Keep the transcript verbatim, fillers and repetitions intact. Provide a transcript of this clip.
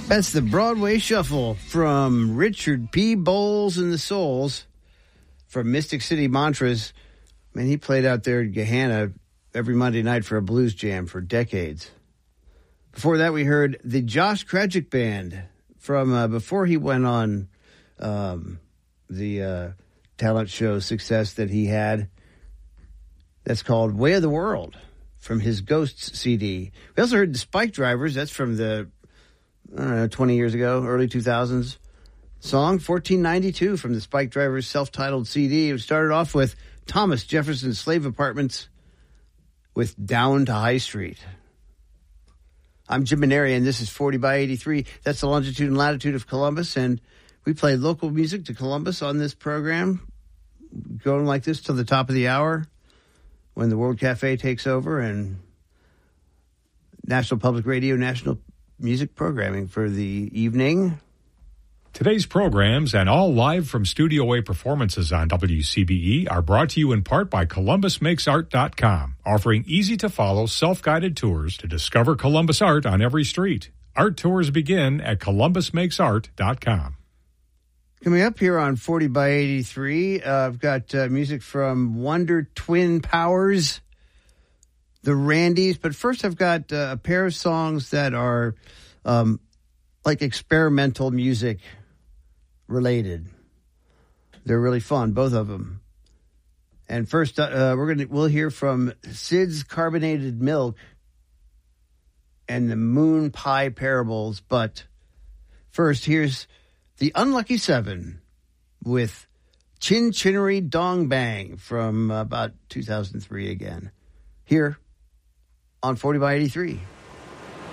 That's the Broadway Shuffle from Richard P. Bowles and the Souls from Mystic City Mantras. Man, he played out there at Gahanna every Monday night for a blues jam for decades. Before that, we heard the Josh Krajic Band from uh, before he went on um, the uh, talent show success that he had. That's called Way of the World from his Ghosts C D. We also heard the Spike Drivers. That's from the, I don't know, twenty years ago, early two thousands. Song fourteen ninety-two from the Spike Drivers self-titled C D. It started off with Thomas Jefferson Slave Apartments with Down to High Street. I'm Jim Maneri, and this is forty by eighty-three. That's the longitude and latitude of Columbus, and we play local music to Columbus on this program, going like this till the top of the hour when the World Cafe takes over and National Public Radio, national music programming for the evening. Today's programs and all live from Studio A performances on W C B E are brought to you in part by Columbus Makes Art dot com, offering easy-to-follow, self-guided tours to discover Columbus art on every street. Art tours begin at Columbus Makes Art dot com. Coming up here on forty by eighty-three, uh, I've got uh, music from Wonder Twin Powers, the Randys. But first, I've got uh, a pair of songs that are um, like experimental music related. They're really fun, both of them. And first, uh, we're gonna we'll hear from Sid's Carbonated Milk and the Moon Pie Parables. But first, here's the Unlucky Seven with Chin Chinnery Dong Bang from about two thousand three again. Here on forty by eighty-three.